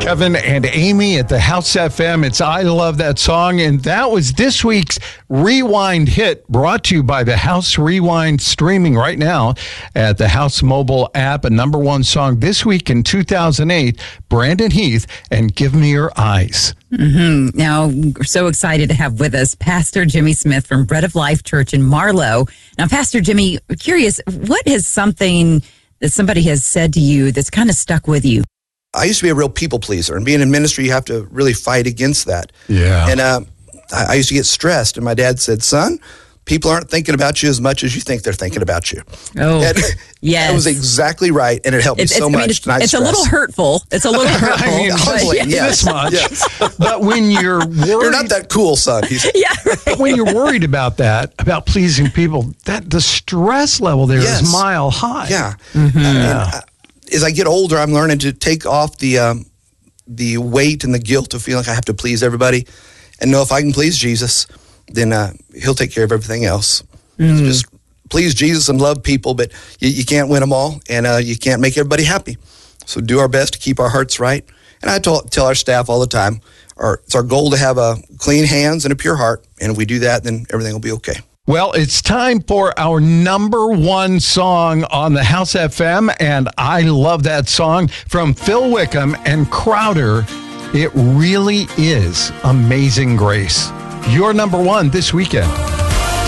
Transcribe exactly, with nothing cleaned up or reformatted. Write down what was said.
Kevin and Amy at the House F M. It's I Love That Song. And that was this week's Rewind hit, brought to you by the House Rewind, streaming right now at the House mobile app. A number one song this week in two thousand eight, Brandon Heath and Give Me Your Eyes. Mm-hmm. Now, we're so excited to have with us Pastor Jimmy Smith from Bread of Life Church in Marlow. Now, Pastor Jimmy, curious, what is something that somebody has said to you that's kind of stuck with you? I used to be a real people pleaser, and being in ministry, you have to really fight against that. Yeah. And uh, I, I used to get stressed, and my dad said, son, people aren't thinking about you as much as you think they're thinking about you. Oh, and yes. That was exactly right, and it helped it's, me so it's, much. I mean, it's to not it's stress. a little hurtful. It's a little hurtful. I mean, humbling, but, yes. this much. Yes. But when you're worried, You're not that cool, son. He's, yeah, right. But when you're worried about that, about pleasing people, that the stress level there Yes. is mile high. Yeah. Mm-hmm. And, yeah. uh, as I get older, I'm learning to take off the um, the weight and the guilt of feeling like I have to please everybody, and know if I can please Jesus, then uh, He'll take care of everything else. Mm. So just please Jesus and love people, but you, you can't win them all, and uh, you can't make everybody happy. So do our best to keep our hearts right. And I tell, tell our staff all the time, our, it's our goal to have a clean hands and a pure heart, and if we do that, then everything will be okay. Well, it's time for our number one song on the House F M, and I love that song from Phil Wickham and Crowder. It really is Amazing Grace. Your number one this weekend.